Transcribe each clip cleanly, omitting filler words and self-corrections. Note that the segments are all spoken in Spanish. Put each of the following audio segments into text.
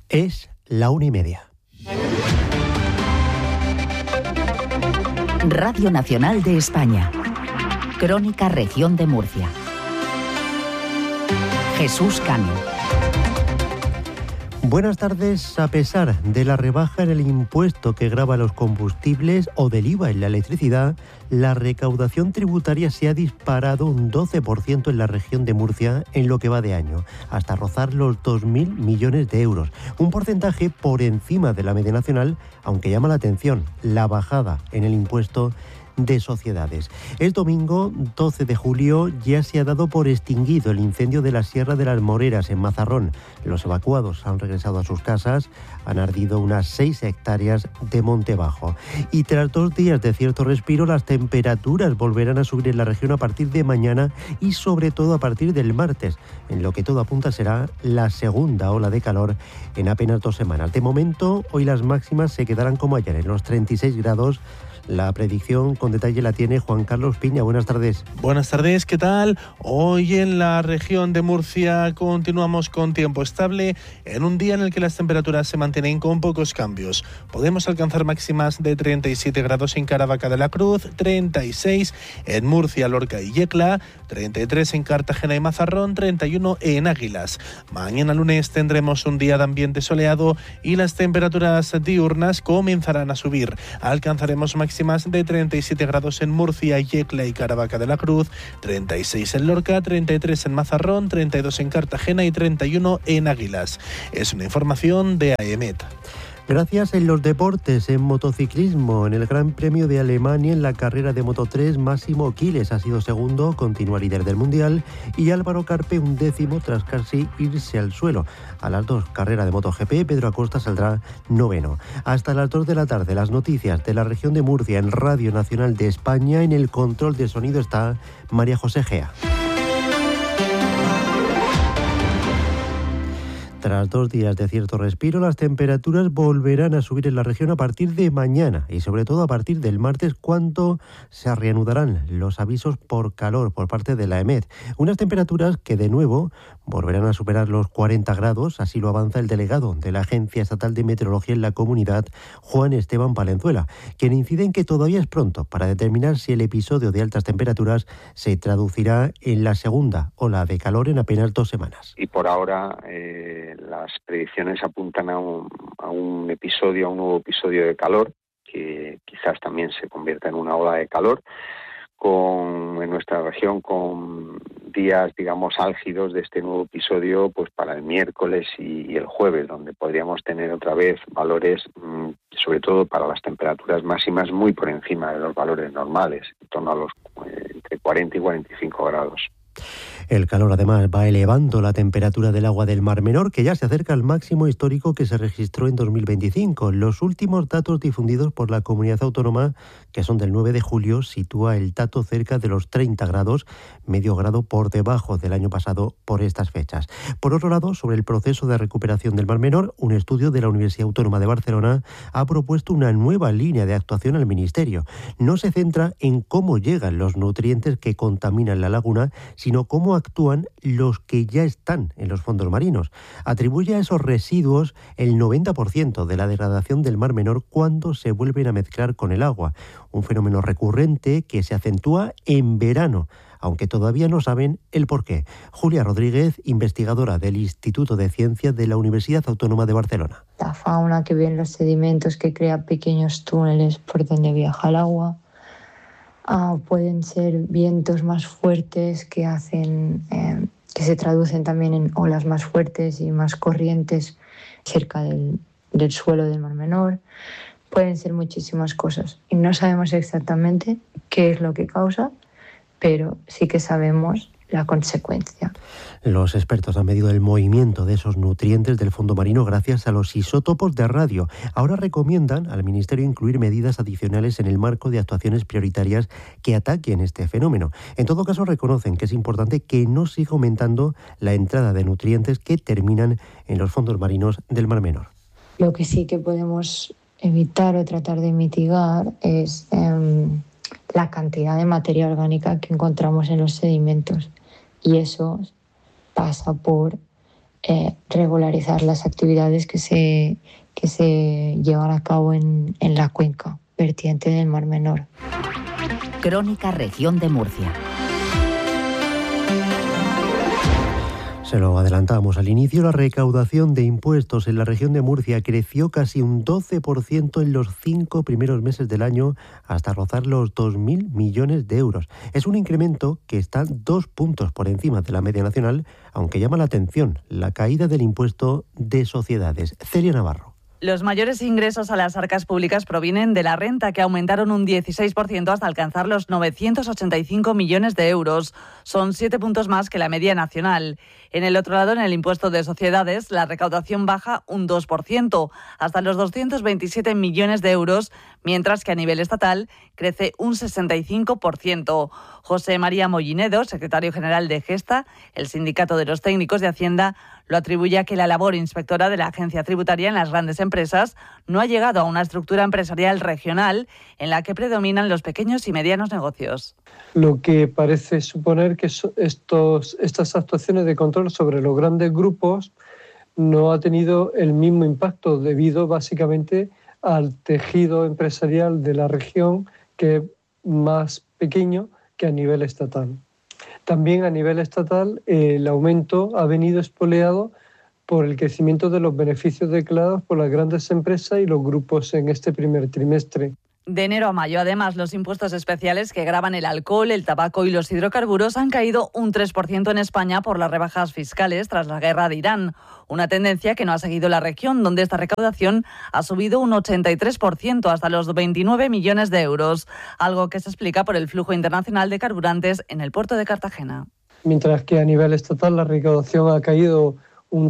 Es la 1:30. Radio Nacional de España. Crónica Región de Murcia. Jesús Cano. Buenas tardes. A pesar de la rebaja en el impuesto que grava los combustibles o del IVA en la electricidad, la recaudación tributaria se ha disparado un 12% en la región de Murcia en lo que va de año, hasta rozar los 2.000 millones de euros. Un porcentaje por encima de la media nacional, aunque llama la atención la bajada en el impuesto de sociedades. El domingo 12 de julio ya se ha dado por extinguido el incendio de la Sierra de las Moreras en Mazarrón. Los evacuados han regresado a sus casas, han ardido unas 6 hectáreas de monte bajo. Y tras 2 días de cierto respiro, las temperaturas volverán a subir en la región a partir de mañana y sobre todo a partir del martes, en lo que todo apunta será la segunda ola de calor en apenas 2 semanas. De momento, hoy las máximas se quedarán como ayer, en los 36 grados. La predicción con detalle la tiene Juan Carlos Piña. Buenas tardes. Buenas tardes, ¿qué tal? Hoy en la región de Murcia continuamos con tiempo estable en un día en el que las temperaturas se mantienen con pocos cambios. Podemos alcanzar máximas de 37 grados en Caravaca de la Cruz, 36 en Murcia, Lorca y Yecla, 33 en Cartagena y Mazarrón, 31 en Águilas. Mañana lunes tendremos un día de ambiente soleado y las temperaturas diurnas comenzarán a subir. Alcanzaremos máximas de 37 grados en Murcia, Yecla y Caravaca de la Cruz, 36 en Lorca, 33 en Mazarrón, 32 en Cartagena y 31 en Águilas. Es una información de AEMET. Gracias. En los deportes, en motociclismo, en el Gran Premio de Alemania, en la carrera de Moto3, Máximo Quiles ha sido segundo, continúa líder del Mundial, y Álvaro Carpe 11º tras casi irse al suelo. A las 2 carreras de MotoGP, Pedro Acosta saldrá 9º. Hasta las 2 de la tarde, las noticias de la región de Murcia en Radio Nacional de España. En el control de sonido está María José Gea. Tras 2 días de cierto respiro, las temperaturas volverán a subir en la región a partir de mañana y sobre todo a partir del martes, cuando se reanudarán los avisos por calor por parte de la EMET. Unas temperaturas que de nuevo volverán a superar los 40 grados, así lo avanza el delegado de la Agencia Estatal de Meteorología en la comunidad, Juan Esteban Palenzuela, quien incide en que todavía es pronto para determinar si el episodio de altas temperaturas se traducirá en la segunda ola de calor en apenas 2 semanas. Y por ahora las predicciones apuntan a un nuevo episodio de calor, que quizás también se convierta en una ola de calor, en nuestra región con días, digamos, álgidos de este nuevo episodio, pues para el miércoles y el jueves, donde podríamos tener otra vez valores, sobre todo para las temperaturas máximas, muy por encima de los valores normales, en torno a los entre 40 y 45 grados. El calor además va elevando la temperatura del agua del Mar Menor, que ya se acerca al máximo histórico que se registró en 2025. Los últimos datos difundidos por la comunidad autónoma, que son del 9 de julio, sitúa el dato cerca de los 30 grados, medio grado por debajo del año pasado por estas fechas. Por otro lado, sobre el proceso de recuperación del Mar Menor, un estudio de la Universidad Autónoma de Barcelona ha propuesto una nueva línea de actuación al Ministerio. No se centra en cómo llegan los nutrientes que contaminan la laguna, sino cómo actúan los que ya están en los fondos marinos. Atribuye a esos residuos el 90% de la degradación del Mar Menor cuando se vuelven a mezclar con el agua. Un fenómeno recurrente que se acentúa en verano, aunque todavía no saben el porqué. Julia Rodríguez, investigadora del Instituto de Ciencias de la Universidad Autónoma de Barcelona. La fauna que ve en los sedimentos, que crea pequeños túneles por donde viaja el agua. Pueden ser vientos más fuertes que hacen que se traducen también en olas más fuertes y más corrientes cerca del suelo del Mar Menor. Pueden ser muchísimas cosas y no sabemos exactamente qué es lo que causa, pero sí que sabemos la consecuencia. Los expertos han medido el movimiento de esos nutrientes del fondo marino gracias a los isótopos de radio. Ahora recomiendan al Ministerio incluir medidas adicionales en el marco de actuaciones prioritarias que ataquen este fenómeno. En todo caso, reconocen que es importante que no siga aumentando la entrada de nutrientes que terminan en los fondos marinos del Mar Menor. Lo que sí que podemos evitar o tratar de mitigar es la cantidad de materia orgánica que encontramos en los sedimentos. Y eso pasa por regularizar las actividades que se llevan a cabo en la cuenca vertiente del Mar Menor. Crónica Región de Murcia. Se lo adelantamos al inicio, la recaudación de impuestos en la región de Murcia creció casi un 12% en los 5 primeros meses del año, hasta rozar los 2.000 millones de euros. Es un incremento que está 2 puntos por encima de la media nacional, aunque llama la atención la caída del impuesto de sociedades. Celia Navarro. Los mayores ingresos a las arcas públicas provienen de la renta, que aumentaron un 16% hasta alcanzar los 985 millones de euros. Son 7 puntos más que la media nacional. En el otro lado, en el impuesto de sociedades, la recaudación baja un 2%, hasta los 227 millones de euros, mientras que a nivel estatal crece un 65%. José María Mollinedo, secretario general de Gesta, el sindicato de los técnicos de Hacienda, lo atribuye a que la labor inspectora de la agencia tributaria en las grandes empresas no ha llegado a una estructura empresarial regional en la que predominan los pequeños y medianos negocios. Lo que parece suponer que estas actuaciones de control sobre los grandes grupos no ha tenido el mismo impacto debido básicamente al tejido empresarial de la región, que es más pequeño que a nivel estatal. También a nivel estatal el aumento ha venido espoleado por el crecimiento de los beneficios declarados por las grandes empresas y los grupos en este primer trimestre. De enero a mayo, además, los impuestos especiales que gravan el alcohol, el tabaco y los hidrocarburos han caído un 3% en España por las rebajas fiscales tras la guerra de Irán. Una tendencia que no ha seguido la región, donde esta recaudación ha subido un 83% hasta los 29 millones de euros, algo que se explica por el flujo internacional de carburantes en el puerto de Cartagena. Mientras que a nivel estatal la recaudación ha caído un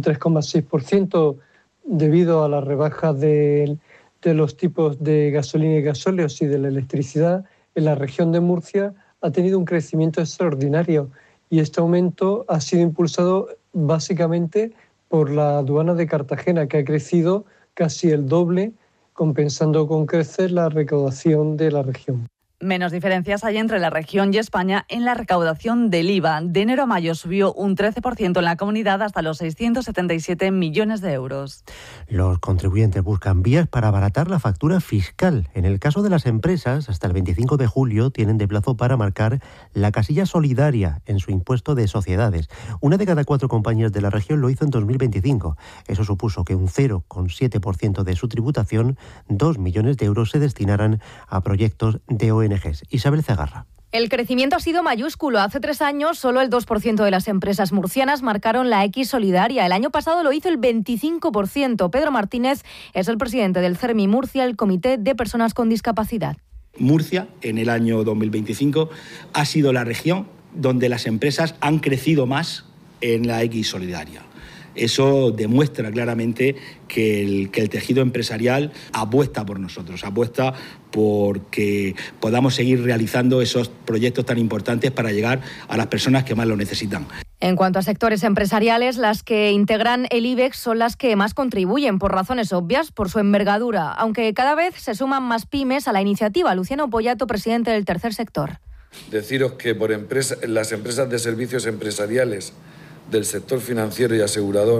3,6% debido a las rebajas de los tipos de gasolina y gasóleos y de la electricidad, en la región de Murcia ha tenido un crecimiento extraordinario, y este aumento ha sido impulsado básicamente por la aduana de Cartagena, que ha crecido casi el doble, compensando con creces la recaudación de la región. Menos diferencias hay entre la región y España en la recaudación del IVA. De enero a mayo subió un 13% en la comunidad hasta los 677 millones de euros. Los contribuyentes buscan vías para abaratar la factura fiscal. En el caso de las empresas, hasta el 25 de julio tienen de plazo para marcar la casilla solidaria en su impuesto de sociedades. 1 de cada 4 compañías de la región lo hizo en 2025. Eso supuso que un 0,7% de su tributación, 2 millones de euros, se destinaran a proyectos de ONGs. Isabel Cegarra. El crecimiento ha sido mayúsculo. Hace 3 años, solo el 2% de las empresas murcianas marcaron la X solidaria. El año pasado lo hizo el 25%. Pedro Martínez es el presidente del CERMI Murcia, el Comité de Personas con Discapacidad. Murcia, en el año 2025, ha sido la región donde las empresas han crecido más en la X solidaria. Eso demuestra claramente que el tejido empresarial apuesta por nosotros, apuesta por que podamos seguir realizando esos proyectos tan importantes para llegar a las personas que más lo necesitan. En cuanto a sectores empresariales, las que integran el IBEX son las que más contribuyen, por razones obvias, por su envergadura, aunque cada vez se suman más pymes a la iniciativa. Luciano Pollato, presidente del tercer sector. Deciros que las empresas de servicios empresariales del sector financiero y asegurador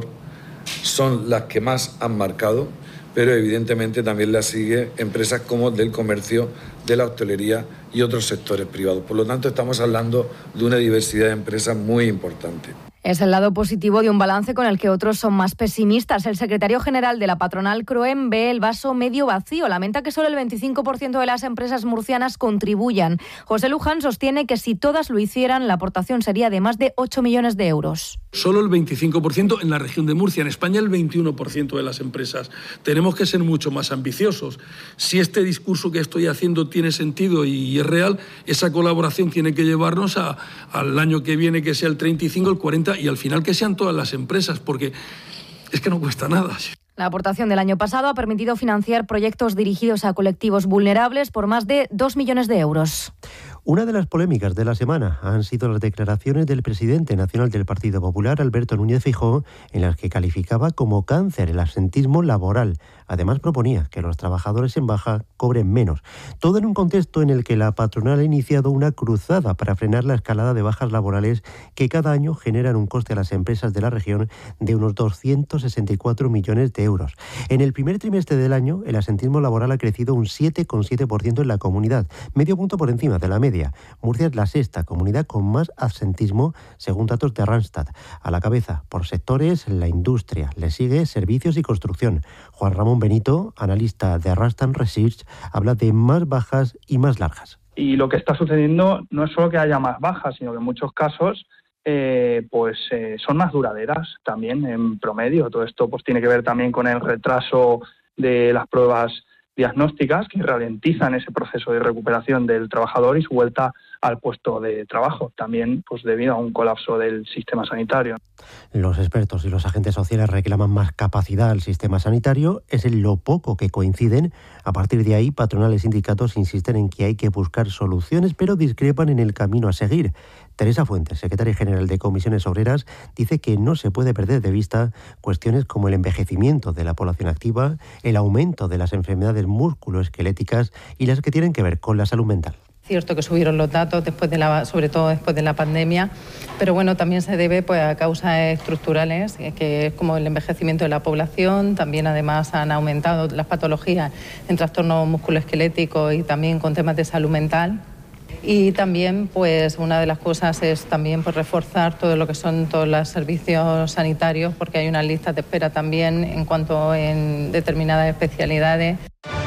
son las que más han marcado, pero evidentemente también las sigue empresas como del comercio, de la hostelería y otros sectores privados. Por lo tanto, estamos hablando de una diversidad de empresas muy importante. Es el lado positivo de un balance con el que otros son más pesimistas. El secretario general de la patronal CROEM ve el vaso medio vacío. Lamenta que solo el 25% de las empresas murcianas contribuyan. José Luján sostiene que si todas lo hicieran, la aportación sería de más de 8 millones de euros. Solo el 25% en la región de Murcia. En España el 21% de las empresas. Tenemos que ser mucho más ambiciosos. Si este discurso que estoy haciendo tiene sentido y es real, esa colaboración tiene que llevarnos al año que viene, que sea el 35, el 40 y al final que sean todas las empresas, porque es que no cuesta nada. La aportación del año pasado ha permitido financiar proyectos dirigidos a colectivos vulnerables por más de 2 millones de euros. Una de las polémicas de la semana han sido las declaraciones del presidente nacional del Partido Popular, Alberto Núñez Feijóo, en las que calificaba como cáncer el absentismo laboral. Además, proponía que los trabajadores en baja cobren menos. Todo en un contexto en el que la patronal ha iniciado una cruzada para frenar la escalada de bajas laborales que cada año generan un coste a las empresas de la región de unos 264 millones de euros. En el primer trimestre del año, el absentismo laboral ha crecido un 7,7% en la comunidad, medio punto por encima de la media. Murcia es la sexta comunidad con más absentismo, según datos de Randstad. A la cabeza, por sectores, la industria. Le sigue servicios y construcción. Juan Ramón Benito, analista de Randstad Research, habla de más bajas y más largas. Y lo que está sucediendo no es solo que haya más bajas, sino que en muchos casos son más duraderas también en promedio. Todo esto pues tiene que ver también con el retraso de las pruebas diagnósticas que ralentizan ese proceso de recuperación del trabajador y su vuelta al puesto de trabajo, también pues debido a un colapso del sistema sanitario. Los expertos y los agentes sociales reclaman más capacidad al sistema sanitario, es en lo poco que coinciden. A partir de ahí, patronales y sindicatos insisten en que hay que buscar soluciones, pero discrepan en el camino a seguir. Teresa Fuentes, secretaria general de Comisiones Obreras, dice que no se puede perder de vista cuestiones como el envejecimiento de la población activa, el aumento de las enfermedades musculoesqueléticas y las que tienen que ver con la salud mental. Cierto que subieron los datos sobre todo después de la pandemia, pero bueno, también se debe a causas estructurales, que es como el envejecimiento de la población. También además han aumentado las patologías en trastornos musculoesqueléticos y también con temas de salud mental. Y también pues una de las cosas es también reforzar todo lo que son todos los servicios sanitarios, porque hay una lista de espera también en determinadas especialidades.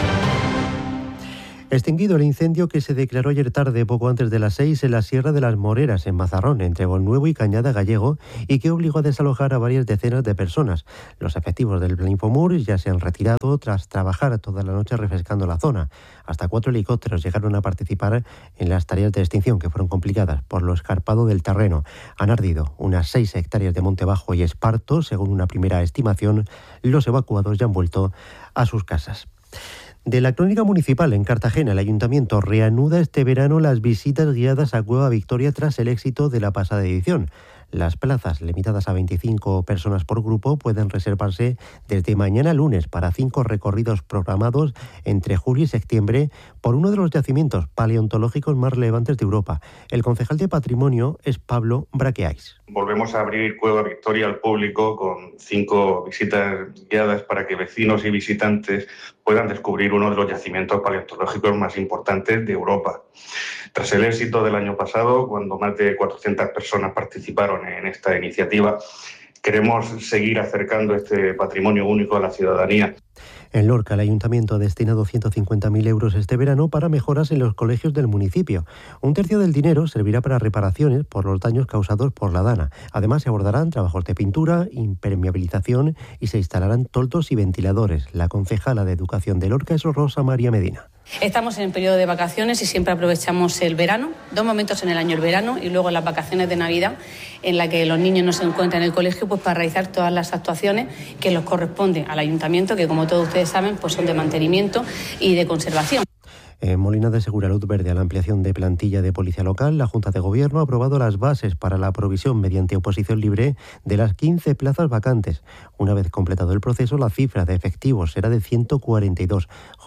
Extinguido el incendio que se declaró ayer tarde, poco antes de las 6, en la Sierra de las Moreras, en Mazarrón, entre Bonnuevo y Cañada Gallego, y que obligó a desalojar a varias decenas de personas. Los efectivos del Plan Infomur ya se han retirado tras trabajar toda la noche refrescando la zona. Hasta 4 helicópteros llegaron a participar en las tareas de extinción, que fueron complicadas por lo escarpado del terreno. Han ardido unas 6 hectáreas de monte bajo y esparto. Según una primera estimación, los evacuados ya han vuelto a sus casas. De la Crónica Municipal en Cartagena, el Ayuntamiento reanuda este verano las visitas guiadas a Cueva Victoria tras el éxito de la pasada edición. Las plazas, limitadas a 25 personas por grupo, pueden reservarse desde mañana lunes para 5 recorridos programados entre julio y septiembre por uno de los yacimientos paleontológicos más relevantes de Europa. El concejal de Patrimonio es Pablo Braqueais. Volvemos a abrir Cueva Victoria al público con 5 visitas guiadas para que vecinos y visitantes puedan descubrir uno de los yacimientos paleontológicos más importantes de Europa. Tras el éxito del año pasado, cuando más de 400 personas participaron en esta iniciativa, queremos seguir acercando este patrimonio único a la ciudadanía. En Lorca, el Ayuntamiento ha destinado 150.000 euros este verano para mejoras en los colegios del municipio. Un tercio del dinero servirá para reparaciones por los daños causados por la dana. Además, se abordarán trabajos de pintura, impermeabilización y se instalarán toldos y ventiladores. La concejala de Educación de Lorca es Rosa María Medina. Estamos en el periodo de vacaciones y siempre aprovechamos el verano, 2 momentos en el año, el verano y luego las vacaciones de Navidad, en la que los niños no se encuentran en el colegio, pues para realizar todas las actuaciones que les corresponden al ayuntamiento, que como todos ustedes saben, pues son de mantenimiento y de conservación. En Molina de Segura, luz verde a la ampliación de plantilla de policía local. La Junta de Gobierno ha aprobado las bases para la provisión mediante oposición libre de las 15 plazas vacantes. Una vez completado el proceso, la cifra de efectivos será de 142.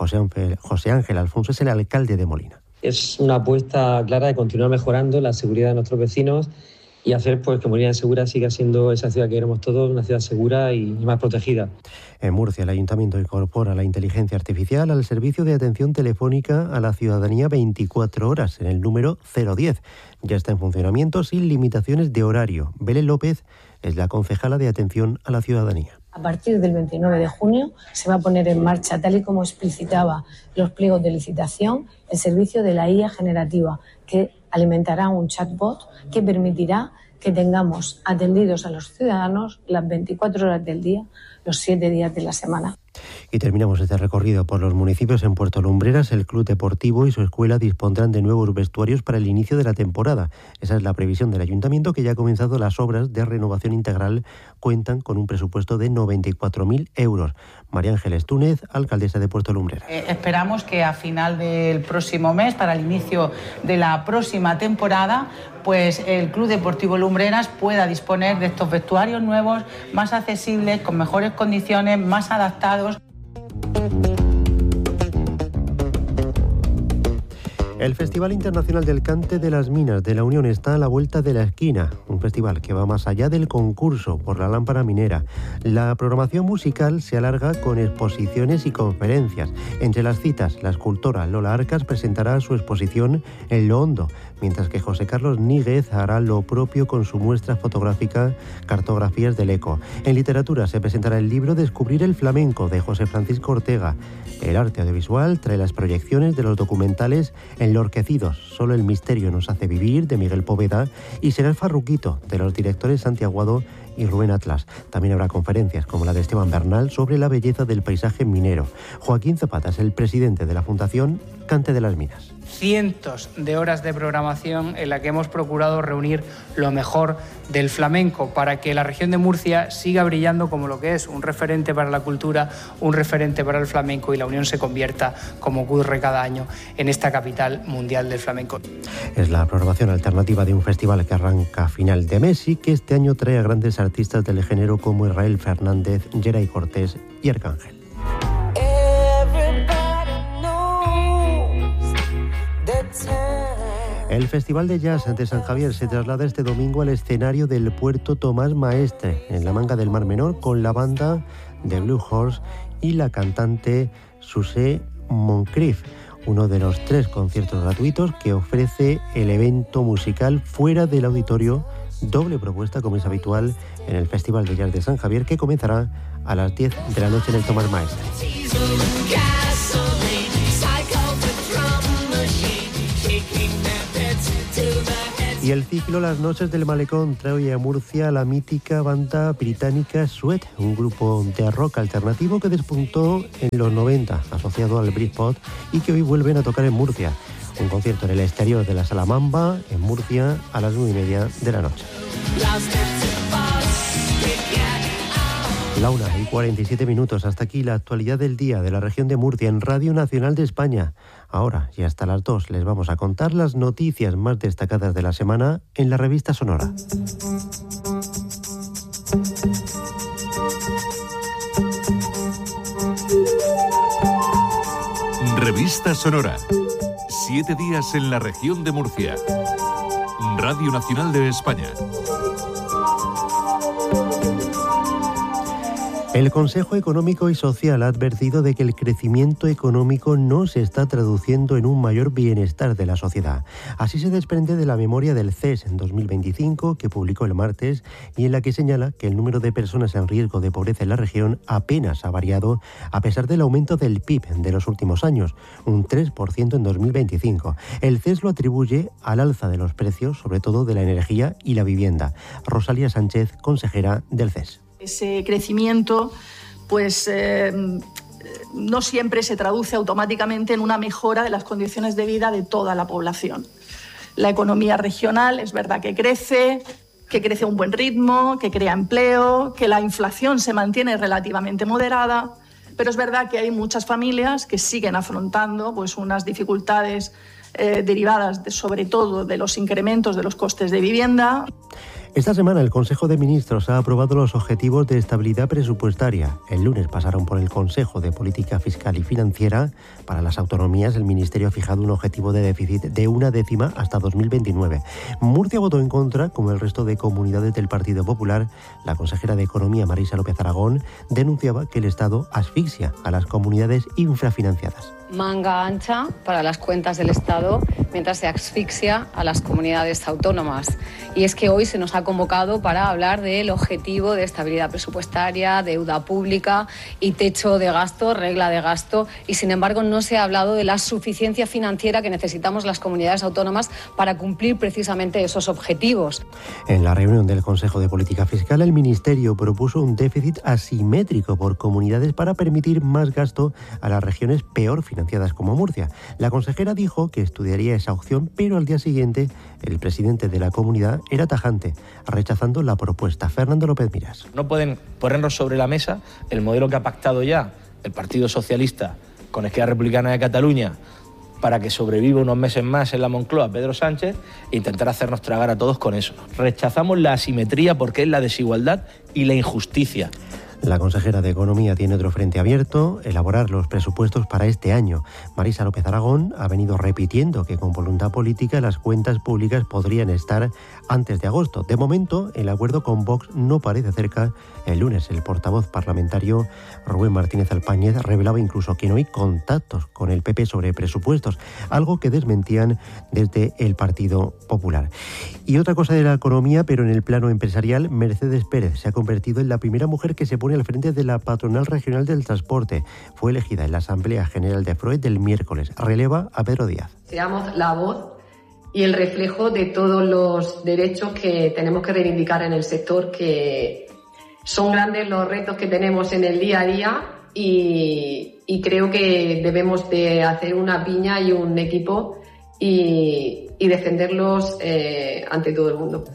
José Ángel Alfonso es el alcalde de Molina. Es una apuesta clara de continuar mejorando la seguridad de nuestros vecinos y hacer que Molina de Segura siga siendo esa ciudad que queremos todos, una ciudad segura y más protegida. En Murcia, el Ayuntamiento incorpora la inteligencia artificial al servicio de atención telefónica a la ciudadanía 24 horas en el número 010. Ya está en funcionamiento sin limitaciones de horario. Belén López es la concejala de atención a la ciudadanía. A partir del 29 de junio se va a poner en marcha, tal y como explicitaba los pliegos de licitación, el servicio de la IA generativa, que alimentará un chatbot que permitirá que tengamos atendidos a los ciudadanos las 24 horas del día, los 7 días de la semana. Y terminamos este recorrido por los municipios. En Puerto Lumbreras, el Club Deportivo y su escuela dispondrán de nuevos vestuarios para el inicio de la temporada. Esa es la previsión del Ayuntamiento, que ya ha comenzado las obras de renovación integral. Cuentan con un presupuesto de 94.000 euros. María Ángeles Túnez, alcaldesa de Puerto Lumbreras. Esperamos que a final del próximo mes, para el inicio de la próxima temporada, pues el Club Deportivo Lumbreras pueda disponer de estos vestuarios nuevos, más accesibles, con mejores condiciones, más adaptados. El Festival Internacional del Cante de las Minas de la Unión está a la vuelta de la esquina, un festival que va más allá del concurso por la lámpara minera. La programación musical se alarga con exposiciones y conferencias. Entre las citas, la escultora Lola Arcas presentará su exposición En lo Hondo, mientras que José Carlos Níguez hará lo propio con su muestra fotográfica Cartografías del Eco. En literatura se presentará el libro Descubrir el flamenco, de José Francisco Ortega. El arte audiovisual trae las proyecciones de los documentales Enlorquecidos, Solo el misterio nos hace vivir, de Miguel Poveda, y será el Farruquito, de los directores Santi Aguado y Rubén Atlas. También habrá conferencias como la de Esteban Bernal sobre la belleza del paisaje minero. Joaquín Zapata es el presidente de la Fundación Cante de las Minas. Cientos de horas de programación en la que hemos procurado reunir lo mejor del flamenco para que la región de Murcia siga brillando como lo que es, un referente para la cultura, un referente para el flamenco, y la Unión se convierta, como ocurre cada año, en esta capital mundial del flamenco. Es la programación alternativa de un festival que arranca a final de mes y que este año trae a grandes artistas del género como Israel Fernández, Geray Cortés y Arcángel. El Festival de Jazz de San Javier se traslada este domingo al escenario del Puerto Tomás Maestre, en la Manga del Mar Menor, con la banda de Blue Horse y la cantante Susé Moncrief, uno de los 3 conciertos gratuitos que ofrece el evento musical fuera del auditorio, doble propuesta como es habitual en el Festival de Jazz de San Javier, que comenzará a las 10 de la noche en el Tomás Maestre. Y el ciclo Las Noches del Malecón trae hoy a Murcia la mítica banda británica Sweat, un grupo de rock alternativo que despuntó en los 90, asociado al Britpop, y que hoy vuelven a tocar en Murcia. Un concierto en el exterior de la Sala Mamba, en Murcia, a las 9:30 de la noche. La 1:47. Hasta aquí la actualidad del día de la región de Murcia en Radio Nacional de España. Ahora y hasta las 2 les vamos a contar las noticias más destacadas de la semana en la revista Sonora. Revista Sonora. 7 días en la región de Murcia. Radio Nacional de España. El Consejo Económico y Social ha advertido de que el crecimiento económico no se está traduciendo en un mayor bienestar de la sociedad. Así se desprende de la memoria del CES en 2025, que publicó el martes, y en la que señala que el número de personas en riesgo de pobreza en la región apenas ha variado, a pesar del aumento del PIB de los últimos años, un 3% en 2025. El CES lo atribuye al alza de los precios, sobre todo de la energía y la vivienda. Rosalía Sánchez, consejera del CES. Ese crecimiento, pues no siempre se traduce automáticamente en una mejora de las condiciones de vida de toda la población. La economía regional es verdad que crece a un buen ritmo, que crea empleo, que la inflación se mantiene relativamente moderada, pero es verdad que hay muchas familias que siguen afrontando pues unas dificultades derivadas sobre todo de los incrementos de los costes de vivienda. Esta semana el Consejo de Ministros ha aprobado los objetivos de estabilidad presupuestaria. El lunes pasaron por el Consejo de Política Fiscal y Financiera. Para las autonomías, el Ministerio ha fijado un objetivo de déficit de 1/10 hasta 2029. Murcia votó en contra, como el resto de comunidades del Partido Popular. La consejera de Economía, Marisa López Aragón, denunciaba que el Estado asfixia a las comunidades infrafinanciadas. Manga ancha para las cuentas del Estado mientras se asfixia a las comunidades autónomas. Y es que hoy se nos ha convocado para hablar del objetivo de estabilidad presupuestaria, deuda pública y techo de gasto, regla de gasto, y sin embargo no se ha hablado de la suficiencia financiera que necesitamos las comunidades autónomas para cumplir precisamente esos objetivos. En la reunión del Consejo de Política Fiscal, el Ministerio propuso un déficit asimétrico por comunidades para permitir más gasto a las regiones peor financiadas como Murcia. La consejera dijo que estudiaría esa opción, pero al día siguiente el presidente de la comunidad era tajante, rechazando la propuesta. Fernando López Miras. No pueden ponernos sobre la mesa el modelo que ha pactado ya el Partido Socialista con Esquerra Republicana de Cataluña para que sobreviva unos meses más en la Moncloa Pedro Sánchez e intentar hacernos tragar a todos con eso. Rechazamos la asimetría porque es la desigualdad y la injusticia. La consejera de Economía tiene otro frente abierto, elaborar los presupuestos para este año. Marisa López Aragón ha venido repitiendo que con voluntad política las cuentas públicas podrían estar antes de agosto. De momento, el acuerdo con Vox no parece cerca. El lunes, el portavoz parlamentario Rubén Martínez Alpáñez revelaba incluso que no hay contactos con el PP sobre presupuestos, algo que desmentían desde el Partido Popular. Y otra cosa de la economía, pero en el plano empresarial, Mercedes Pérez se ha convertido en la primera mujer que se pone al frente de la Patronal Regional del Transporte. Fue elegida en la Asamblea General de FROE del miércoles. Releva a Pedro Díaz. Seamos la voz y el reflejo de todos los derechos que tenemos que reivindicar en el sector, que son grandes los retos que tenemos en el día a día y creo que debemos de hacer una piña y un equipo y defenderlos ante todo el mundo.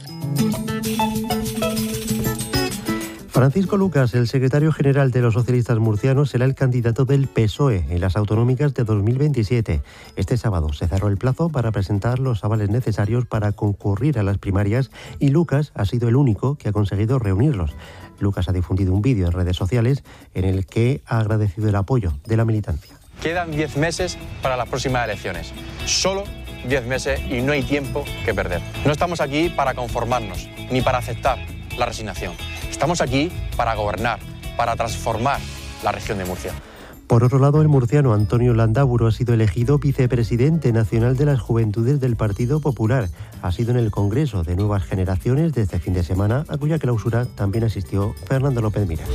Francisco Lucas, el secretario general de los socialistas murcianos, será el candidato del PSOE en las autonómicas de 2027. Este sábado se cerró el plazo para presentar los avales necesarios para concurrir a las primarias y Lucas ha sido el único que ha conseguido reunirlos. Lucas ha difundido un vídeo en redes sociales en el que ha agradecido el apoyo de la militancia. Quedan 10 meses para las próximas elecciones. Solo 10 meses y no hay tiempo que perder. No estamos aquí para conformarnos ni para aceptar la resignación. Estamos aquí para gobernar, para transformar la región de Murcia. Por otro lado, el murciano Antonio Landaburu ha sido elegido vicepresidente nacional de las Juventudes del Partido Popular. Ha sido en el Congreso de Nuevas Generaciones de este fin de semana, a cuya clausura también asistió Fernando López Miras.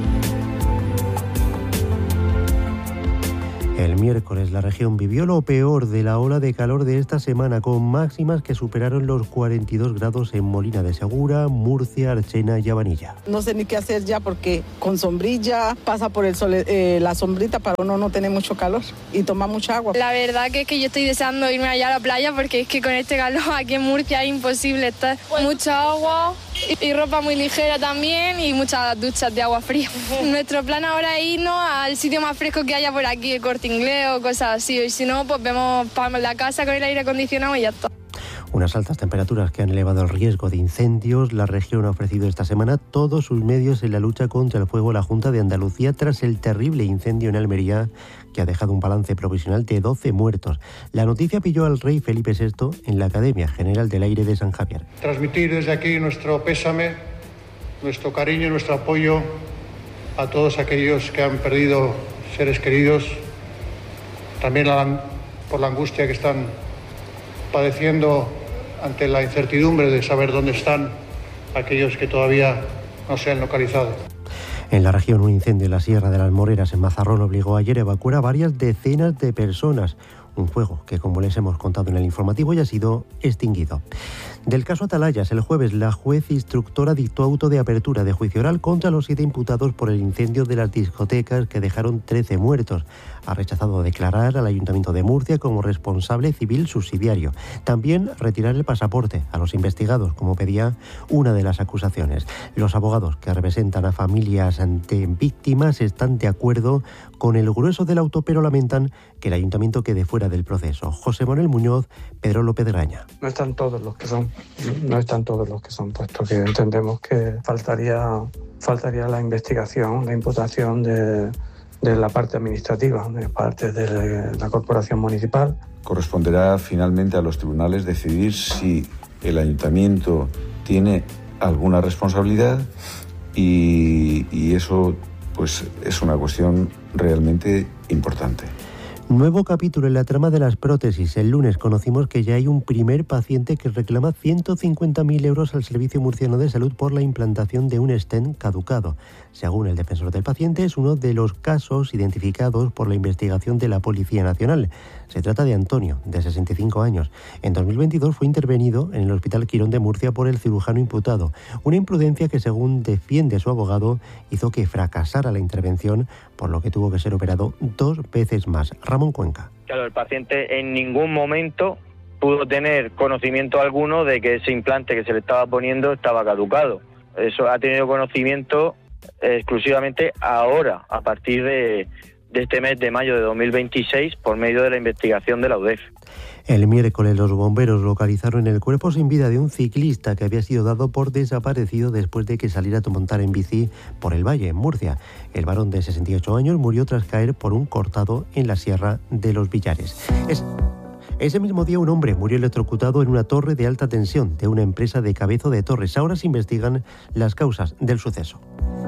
El miércoles la región vivió lo peor de la ola de calor de esta semana, con máximas que superaron los 42 grados en Molina de Segura, Murcia, Archena y Abanilla. No sé ni qué hacer ya porque con sombrilla pasa por el sol, la sombrita para uno no tener mucho calor y tomar mucha agua. La verdad que es que yo estoy deseando irme allá a la playa porque es que con este calor aquí en Murcia es imposible estar. Mucha agua y ropa muy ligera también y muchas duchas de agua fría. Nuestro plan ahora es irnos al sitio más fresco que haya por aquí, el Corte Inglés o cosas así, y si no, pues pagamos la casa con el aire acondicionado y ya está. Unas altas temperaturas que han elevado el riesgo de incendios. La región ha ofrecido esta semana todos sus medios en la lucha contra el fuego a la Junta de Andalucía tras el terrible incendio en Almería que ha dejado un balance provisional de 12 muertos. La noticia pilló al rey Felipe VI en la Academia General del Aire de San Javier. Transmitir desde aquí nuestro pésame, nuestro cariño, nuestro apoyo a todos aquellos que han perdido seres queridos, también por la angustia que están padeciendo ante la incertidumbre de saber dónde están aquellos que todavía no se han localizado. En la región, un incendio en la Sierra de las Moreras, en Mazarrón, obligó ayer a evacuar a varias decenas de personas. Un fuego que, como les hemos contado en el informativo, ya ha sido extinguido. Del caso Atalayas, el jueves la juez instructora dictó auto de apertura de juicio oral contra los 7 imputados por el incendio de las discotecas que dejaron 13 muertos. Ha rechazado declarar al Ayuntamiento de Murcia como responsable civil subsidiario. También retirar el pasaporte a los investigados, como pedía una de las acusaciones. Los abogados que representan a familias ante víctimas están de acuerdo con el grueso del auto, pero lamentan que el Ayuntamiento quede fuera del proceso. José Manuel Muñoz, Pedro López Graña. No están todos los que son, puesto que entendemos que faltaría la investigación, la imputación de la parte administrativa, de parte de la corporación municipal. Corresponderá finalmente a los tribunales decidir si el ayuntamiento tiene alguna responsabilidad y eso pues es una cuestión realmente importante. Nuevo capítulo en la trama de las prótesis. El lunes conocimos que ya hay un primer paciente que reclama 150.000 euros al Servicio Murciano de Salud por la implantación de un stent caducado. Según el defensor del paciente, es uno de los casos identificados por la investigación de la Policía Nacional. Se trata de Antonio, de 65 años. En 2022 fue intervenido en el Hospital Quirón de Murcia por el cirujano imputado. Una imprudencia que, según defiende su abogado, hizo que fracasara la intervención, por lo que tuvo que ser operado 2 veces más. Ramón Cuenca. Claro, el paciente en ningún momento pudo tener conocimiento alguno de que ese implante que se le estaba poniendo estaba caducado. Eso ha tenido conocimiento exclusivamente ahora, a partir de este mes de mayo de 2026, por medio de la investigación de la UDEF. El miércoles los bomberos localizaron el cuerpo sin vida de un ciclista que había sido dado por desaparecido después de que saliera a montar en bici por el Valle, en Murcia. El varón de 68 años murió tras caer por un cortado en la Sierra de los Villares. Ese mismo día un hombre murió electrocutado en una torre de alta tensión de una empresa de Cabezo de Torres. Ahora se investigan las causas del suceso.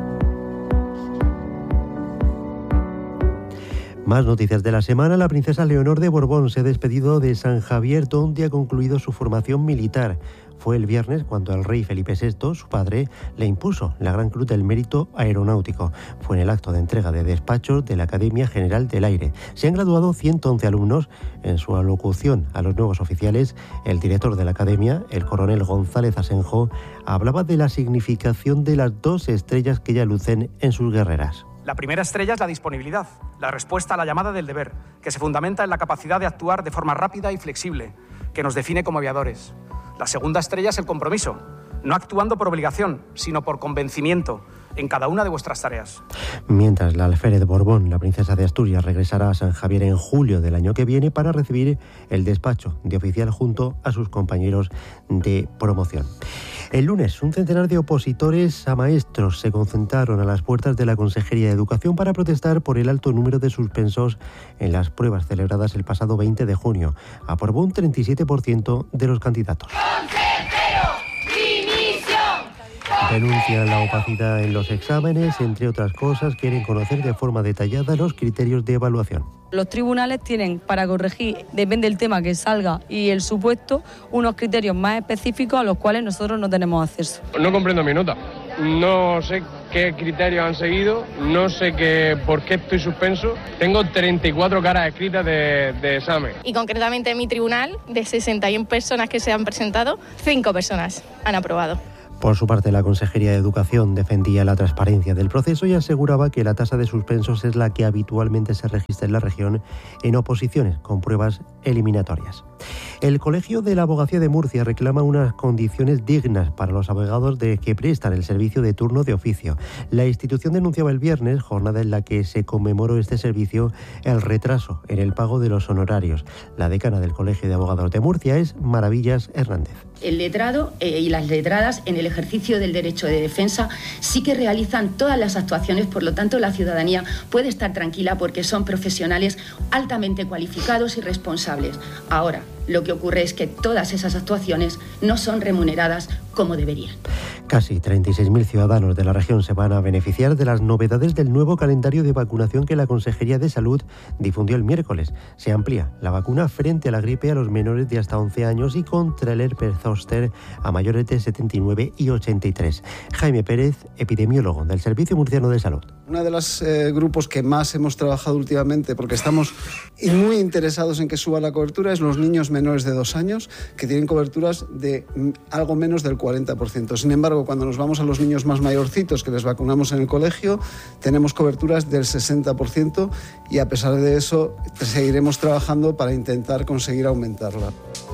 Más noticias de la semana. La princesa Leonor de Borbón se ha despedido de San Javier, donde ha concluido su formación militar. Fue el viernes cuando el rey Felipe VI, su padre, le impuso la Gran Cruz del Mérito Aeronáutico. Fue en el acto de entrega de despachos de la Academia General del Aire. Se han graduado 111 alumnos. En su alocución a los nuevos oficiales, el director de la Academia, el coronel González Asenjo, hablaba de la significación de las 2 estrellas que ya lucen en sus guerreras. La primera estrella es la disponibilidad, la respuesta a la llamada del deber, que se fundamenta en la capacidad de actuar de forma rápida y flexible, que nos define como aviadores. La segunda estrella es el compromiso, no actuando por obligación, sino por convencimiento en cada una de vuestras tareas. Mientras la alférez de Borbón, la princesa de Asturias, regresará a San Javier en julio del año que viene para recibir el despacho de oficial junto a sus compañeros de promoción. El lunes, un centenar de opositores a maestros se concentraron a las puertas de la Consejería de Educación para protestar por el alto número de suspensos en las pruebas celebradas el pasado 20 de junio. Aprobó un 37% de los candidatos. Denuncian la opacidad en los exámenes, entre otras cosas, quieren conocer de forma detallada los criterios de evaluación. Los tribunales tienen para corregir, depende del tema que salga y el supuesto, unos criterios más específicos a los cuales nosotros no tenemos acceso. No comprendo mi nota, no sé qué criterios han seguido, no sé por qué estoy suspenso. Tengo 34 caras escritas de examen. Y concretamente en mi tribunal, de 61 personas que se han presentado, 5 personas han aprobado. Por su parte, la Consejería de Educación defendía la transparencia del proceso y aseguraba que la tasa de suspensos es la que habitualmente se registra en la región en oposiciones con pruebas eliminatorias. El Colegio de la Abogacía de Murcia reclama unas condiciones dignas para los abogados que prestan el servicio de turno de oficio. La institución denunciaba el viernes, jornada en la que se conmemoró este servicio, el retraso en el pago de los honorarios. La decana del Colegio de Abogados de Murcia es Maravillas Hernández. El letrado y las letradas en el ejercicio del derecho de defensa sí que realizan todas las actuaciones, por lo tanto la ciudadanía puede estar tranquila porque son profesionales altamente cualificados y responsables. Ahora, lo que ocurre es que todas esas actuaciones no son remuneradas como deberían. Casi 36.000 ciudadanos de la región se van a beneficiar de las novedades del nuevo calendario de vacunación que la Consejería de Salud difundió el miércoles. Se amplía la vacuna frente a la gripe a los menores de hasta 11 años y contra el herpes zóster a mayores de 79 y 83. Jaime Pérez, epidemiólogo del Servicio Murciano de Salud. Uno de los grupos que más hemos trabajado últimamente, porque estamos muy interesados en que suba la cobertura, es los niños menores de 2 años, que tienen coberturas de algo menos del 40%. Sin embargo, cuando nos vamos a los niños más mayorcitos que les vacunamos en el colegio, tenemos coberturas del 60% y a pesar de eso seguiremos trabajando para intentar conseguir aumentarla.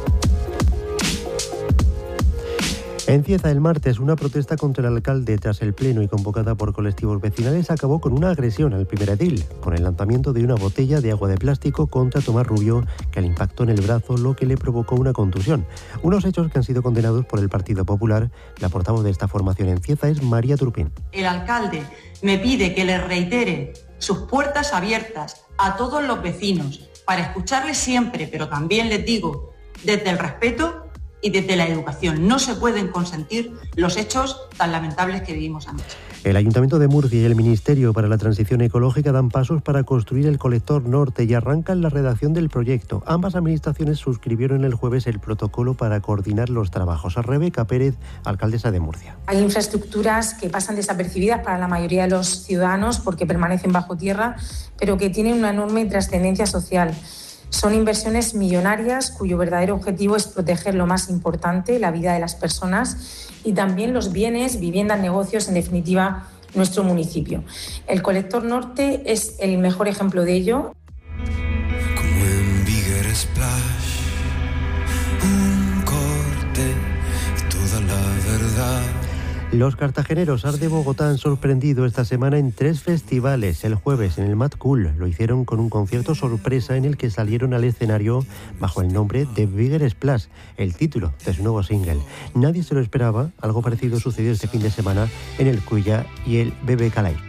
En Cieza, el martes, una protesta contra el alcalde tras el pleno y convocada por colectivos vecinales acabó con una agresión al primer edil, con el lanzamiento de una botella de agua de plástico contra Tomás Rubio, que le impactó en el brazo, lo que le provocó una contusión. Unos hechos que han sido condenados por el Partido Popular. La portavoz de esta formación en Cieza es María Turpín. El alcalde me pide que le reitere sus puertas abiertas a todos los vecinos para escucharles siempre, pero también les digo, desde el respeto y desde la educación. No se pueden consentir los hechos tan lamentables que vivimos anoche. El Ayuntamiento de Murcia y el Ministerio para la Transición Ecológica dan pasos para construir el colector norte y arrancan la redacción del proyecto. Ambas administraciones suscribieron el jueves el protocolo para coordinar los trabajos. A Rebeca Pérez, alcaldesa de Murcia. Hay infraestructuras que pasan desapercibidas para la mayoría de los ciudadanos porque permanecen bajo tierra, pero que tienen una enorme trascendencia social. Son inversiones millonarias cuyo verdadero objetivo es proteger lo más importante, la vida de las personas y también los bienes, viviendas, negocios, en definitiva, nuestro municipio. El colector norte es el mejor ejemplo de ello. Como en Bigger Splash, un corte y toda la verdad. Los cartageneros Art de Bogotá han sorprendido esta semana en 3 festivales. El jueves en el Mad Cool lo hicieron con un concierto sorpresa en el que salieron al escenario bajo el nombre de Bigger Splash, el título de su nuevo single. Nadie se lo esperaba, algo parecido sucedió este fin de semana en el Cuya y el BBK Live.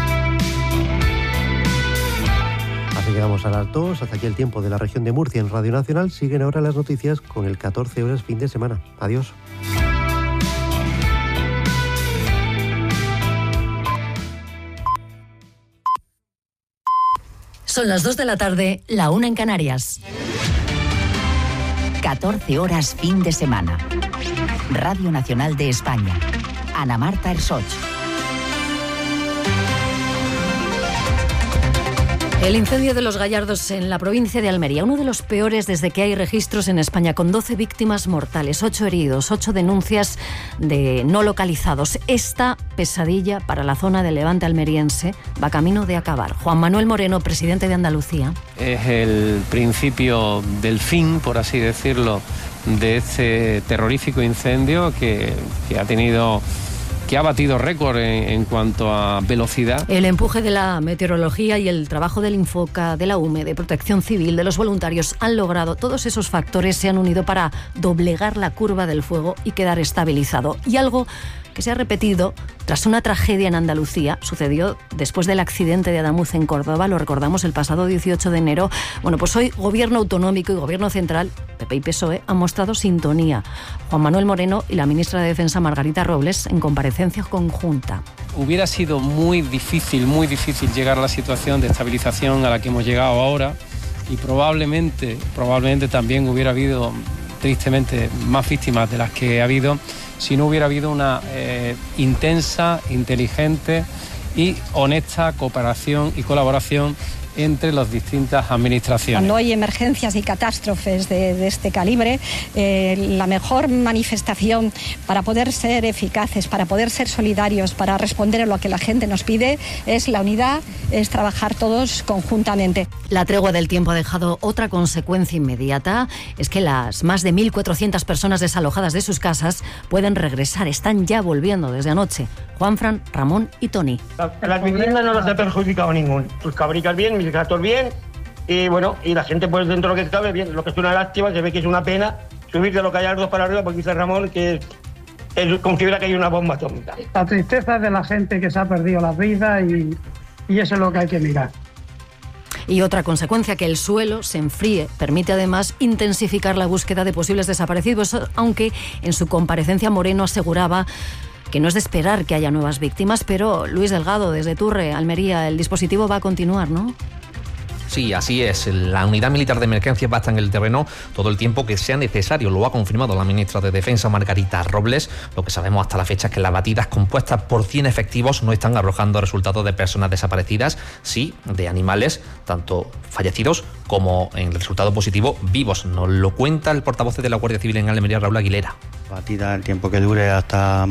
Así llegamos a las 2, hasta aquí el tiempo de la región de Murcia en Radio Nacional. Siguen ahora las noticias con el 14 horas fin de semana. Adiós. Son las 2 de la tarde, la 1 en Canarias. 14 horas fin de semana. Radio Nacional de España. Ana Marta Ersoch. El incendio de Los Gallardos en la provincia de Almería, uno de los peores desde que hay registros en España, con 12 víctimas mortales, 8 heridos, 8 denuncias de no localizados. Esta pesadilla para la zona del Levante almeriense va camino de acabar. Juan Manuel Moreno, presidente de Andalucía. Es el principio del fin, por así decirlo, de este terrorífico incendio que ha batido récord en cuanto a velocidad. El empuje de la meteorología y el trabajo del Infoca, de la UME, de Protección Civil, de los voluntarios han logrado, todos esos factores se han unido para doblegar la curva del fuego y quedar estabilizado. Y algo que se ha repetido tras una tragedia en Andalucía, sucedió después del accidente de Adamuz en Córdoba, lo recordamos el pasado 18 de enero. Bueno, pues hoy Gobierno Autonómico y Gobierno Central, PP y PSOE, han mostrado sintonía. Juan Manuel Moreno y la ministra de Defensa, Margarita Robles, en comparecencia conjunta. Hubiera sido muy difícil llegar a la situación de estabilización a la que hemos llegado ahora y probablemente también hubiera habido, tristemente, más víctimas de las que ha habido si no hubiera habido una intensa, inteligente y honesta cooperación y colaboración entre las distintas administraciones. Cuando hay emergencias y catástrofes de este calibre, la mejor manifestación para poder ser eficaces, para poder ser solidarios, para responder a lo que la gente nos pide, es la unidad, es trabajar todos conjuntamente. La tregua del tiempo ha dejado otra consecuencia inmediata, es que las más de 1.400 personas desalojadas de sus casas pueden regresar, están ya volviendo desde anoche. Juanfran, Ramón y Tony. Las viviendas no las ha perjudicado ningún. Tus cabricas bien, mis gatos bien, y bueno, y la gente pues dentro de lo que cabe bien. Lo que es una lástima, se ve que es una pena subir de los Gallardos para arriba, porque dice Ramón que él considera que hay una bomba atómica. La tristeza de la gente que se ha perdido la vida y eso es lo que hay que mirar. Y otra consecuencia, que el suelo se enfríe, permite además intensificar la búsqueda de posibles desaparecidos, aunque en su comparecencia Moreno aseguraba que no es de esperar que haya nuevas víctimas, pero Luis Delgado, desde Turre, Almería, el dispositivo va a continuar, ¿no? Sí, así es. La unidad militar de emergencia va a estar en el terreno todo el tiempo que sea necesario. Lo ha confirmado la ministra de Defensa, Margarita Robles. Lo que sabemos hasta la fecha es que las batidas compuestas por 100 efectivos no están arrojando resultados de personas desaparecidas, sí de animales, tanto fallecidos como, en el resultado positivo, vivos. Nos lo cuenta el portavoz de la Guardia Civil en Almería, Raúl Aguilera. Batida el tiempo que dure hasta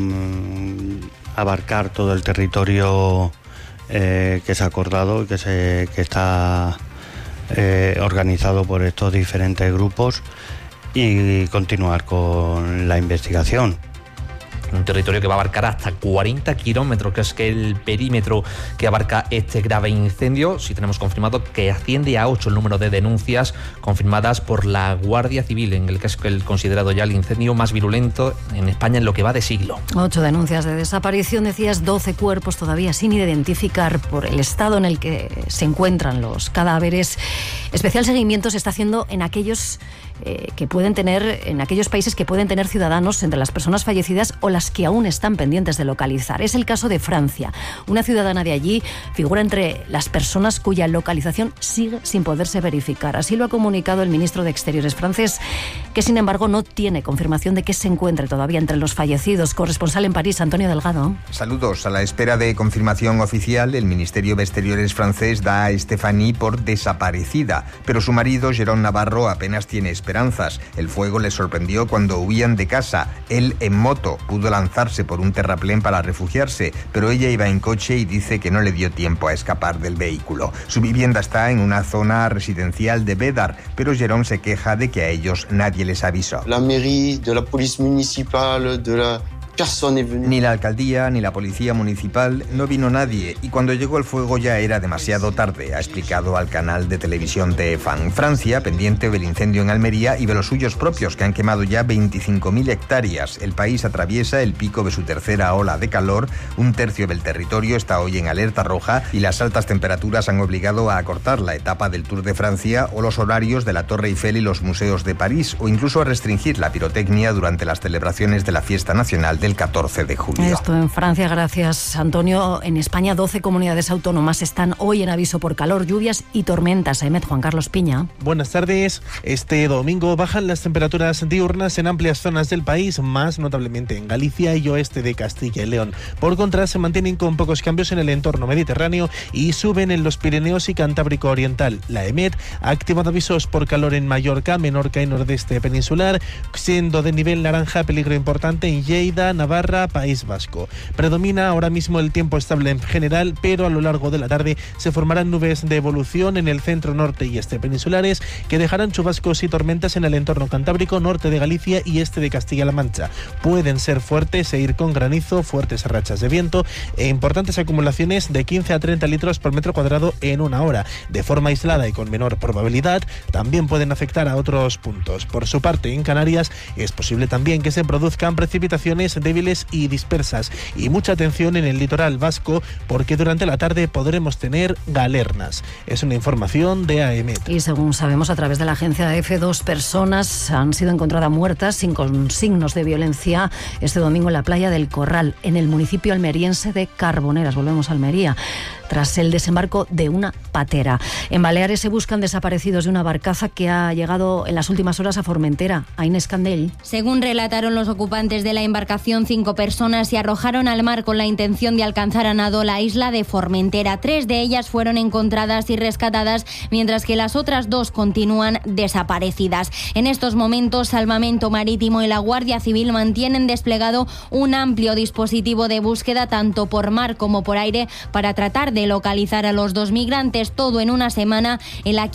abarcar todo el territorio que se ha acordado y que está organizado por estos diferentes grupos, y continuar con la investigación. Un territorio que va a abarcar hasta 40 kilómetros, que es el perímetro que abarca este grave incendio. Sí tenemos confirmado que asciende a 8 el número de denuncias confirmadas por la Guardia Civil, en el que es el considerado ya el incendio más virulento en España en lo que va de siglo. 8 denuncias de desaparición, decías, 12 cuerpos todavía sin identificar por el estado en el que se encuentran los cadáveres. Especial seguimiento se está haciendo en aquellos que pueden tener, en aquellos países que pueden tener ciudadanos entre las personas fallecidas o las que aún están pendientes de localizar. Es el caso de Francia. Una ciudadana de allí figura entre las personas cuya localización sigue sin poderse verificar. Así lo ha comunicado el ministro de Exteriores francés, que sin embargo no tiene confirmación de que se encuentre todavía entre los fallecidos. Corresponsal en París, Antonio Delgado. Saludos. A la espera de confirmación oficial, el Ministerio de Exteriores francés da a Stéphanie por desaparecida, pero su marido, Jérôme Navarro, apenas tiene esperanzas. El fuego le sorprendió cuando huían de casa. Él, en moto, pudo lanzarse por un terraplén para refugiarse, pero ella iba en coche y dice que no le dio tiempo a escapar del vehículo. Su vivienda está en una zona residencial de Bédar, pero Jérôme se queja de que a ellos nadie les avisó. La mairie, de la policía municipal, de la... Ni la alcaldía ni la policía municipal, no vino nadie, y cuando llegó el fuego ya era demasiado tarde, ha explicado al canal de televisión TF1. Francia, pendiente del incendio en Almería y de los suyos propios, que han quemado ya 25.000 hectáreas. El país atraviesa el pico de su tercera ola de calor, un tercio del territorio está hoy en alerta roja y las altas temperaturas han obligado a acortar la etapa del Tour de Francia o los horarios de la Torre Eiffel y los museos de París, o incluso a restringir la pirotecnia durante las celebraciones de la fiesta nacional del 14 de julio. Esto en Francia, gracias Antonio. En España 12 comunidades autónomas están hoy en aviso por calor, lluvias y tormentas. Juan Carlos Piña. Buenas tardes. Este domingo bajan las temperaturas diurnas en amplias zonas del país, más notablemente en Galicia y oeste de Castilla y León. Por contra, se mantienen con pocos cambios en el entorno mediterráneo y suben en los Pirineos y Cantábrico Oriental. La EMET ha activado avisos por calor en Mallorca, Menorca y nordeste peninsular, siendo de nivel naranja peligro importante en Lleida, Navarra, País Vasco. Predomina ahora mismo el tiempo estable en general, pero a lo largo de la tarde se formarán nubes de evolución en el centro, norte y este peninsulares que dejarán chubascos y tormentas en el entorno cantábrico, norte de Galicia y este de Castilla-La Mancha. Pueden ser fuertes e ir con granizo, fuertes rachas de viento e importantes acumulaciones de 15 a 30 litros por metro cuadrado en una hora. De forma aislada y con menor probabilidad, también pueden afectar a otros puntos. Por su parte, en Canarias es posible también que se produzcan precipitaciones débiles y dispersas, y mucha atención en el litoral vasco porque durante la tarde podremos tener galernas. Es una información de AEMET. Y según sabemos a través de la agencia EFE, 2 personas han sido encontradas muertas sin signos de violencia este domingo en la playa del Corral, en el municipio almeriense de Carboneras. Volvemos a Almería, tras el desembarco de una patera. En Baleares se buscan desaparecidos de una barcaza que ha llegado en las últimas horas a Formentera. A Inés Candel. Según relataron los ocupantes de la embarcación, 5 personas se arrojaron al mar con la intención de alcanzar a nado la isla de Formentera. 3 de ellas fueron encontradas y rescatadas, mientras que las otras 2 continúan desaparecidas. En estos momentos, Salvamento Marítimo y la Guardia Civil mantienen desplegado un amplio dispositivo de búsqueda tanto por mar como por aire para tratar de localizar a los 2 migrantes, todo en una semana en la que